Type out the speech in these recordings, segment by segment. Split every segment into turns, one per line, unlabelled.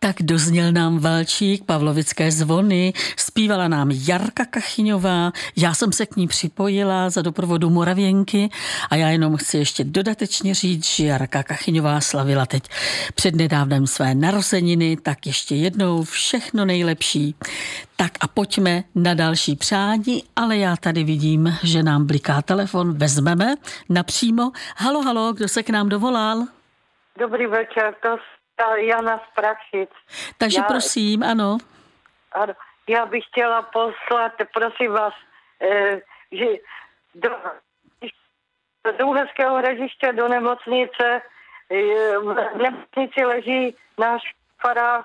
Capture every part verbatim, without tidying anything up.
Tak dozněl nám valčík, Pavlovické zvony, zpívala nám Jarka Kachyňová, já jsem se k ní připojila za doprovodu Moravěnky a já jenom chci ještě dodatečně říct, že Jarka Kachyňová slavila teď přednedávnem své narozeniny, tak ještě jednou všechno nejlepší. Tak a pojďme na další přání, ale já tady vidím, že nám bliká telefon, vezmeme napřímo. Halo, halo, kdo se k nám dovolal?
Dobrý večer, to Jana z Prašic.
Takže já, prosím, ano.
ano. Já bych chtěla poslat, prosím vás, eh, že do, do Uherského Hradiště do nemocnice, eh, v nemocnici leží náš farář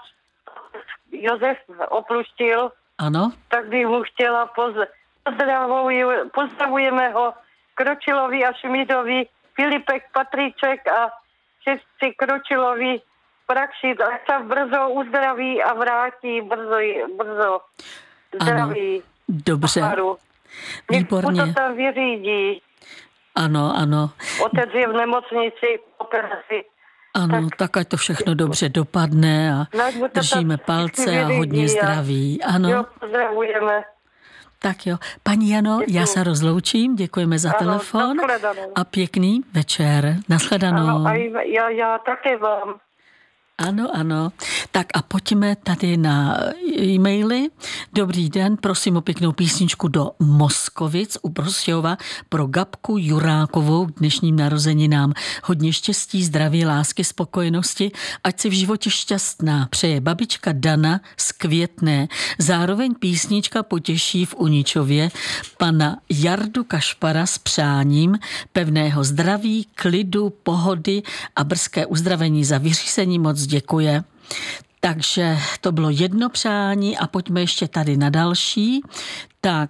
Josef Oplustil.
Ano.
Tak bych mu chtěla poz, pozdravujeme, pozdravujeme ho Kročilovi a Šmidovi, Filipek, Patríček a všetci Kročilovi Prašic, ať sa brzo uzdraví a vrátí brzo, brzo zdraví.
Ano, dobře, výborně.
Nech to tam vyřídí.
Ano, ano.
Otec je v nemocnici, operaci.
Ano, tak, tak ať to všechno dobře dopadne a držíme palce a hodně zdraví. Ano.
Jo, pozdravujeme.
Tak jo. Paní Jano, děkuju. Já se rozloučím, děkujeme za ano, telefon a pěkný večer. Nashledanou.
Ano, a já, já také vám.
Ano, ano. Tak a pojďme tady na e-maily. Dobrý den, prosím o pěknou písničku do Moskovic u Prostějova pro Gabku Jurákovou k dnešním narozeninám. Hodně štěstí, zdraví, lásky, spokojenosti, ať si v životě šťastná. Přeje babička Dana z Květné. Zároveň písnička potěší v Uničově pana Jardu Kašpara s přáním pevného zdraví, klidu, pohody a brzké uzdravení. Za vyřízení moc děkuje. Takže to bylo jedno přání a pojďme ještě tady na další. Tak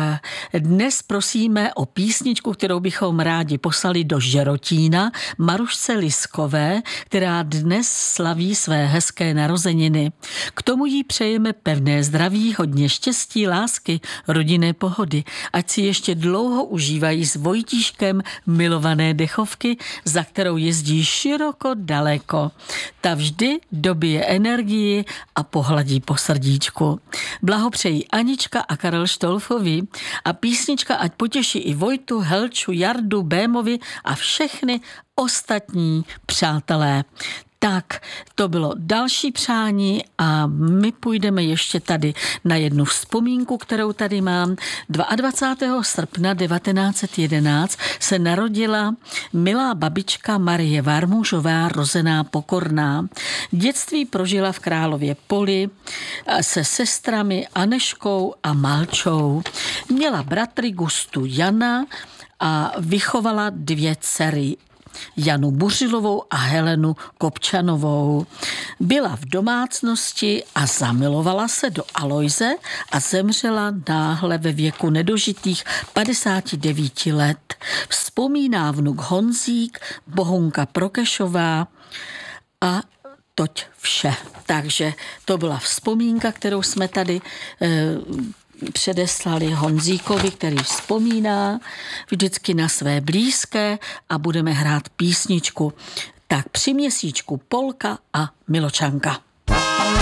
dnes prosíme o písničku, kterou bychom rádi poslali do Žerotína, Marušce Liskové, která dnes slaví své hezké narozeniny. K tomu jí přejeme pevné zdraví, hodně štěstí, lásky, rodinné pohody. Ať si ještě dlouho užívají s Vojtíškem milované dechovky, za kterou jezdí široko daleko. Ta vždy dobije energii a pohladí po srdíčku. Blahopřejí Anička a Karel Štolfovi a písnička ať potěší i Vojtu, Helču, Jardu, Bémovi a všechny ostatní přátelé. Tak, to bylo další přání a my půjdeme ještě tady na jednu vzpomínku, kterou tady mám. dvacátého druhého srpna devatenáct set jedenáct se narodila milá babička Marie Varmužová, rozená Pokorná. Dětství prožila v Králově Poli se sestrami Aneškou a Malčou. Měla bratry Gustu Jana a vychovala dvě dcery. Janu Buřilovou a Helenu Kopčanovou. Byla v domácnosti a zamilovala se do Alojze a zemřela náhle ve věku nedožitých padesáti devíti let. Vzpomíná vnuk Honzík, Bohunka Prokešová a toť vše. Takže to byla vzpomínka, kterou jsme tady eh, předeslali Honzíkovi, který vzpomíná vždycky na své blízké a budeme hrát písničku. Tak při měsíčku Polka a Miločanka.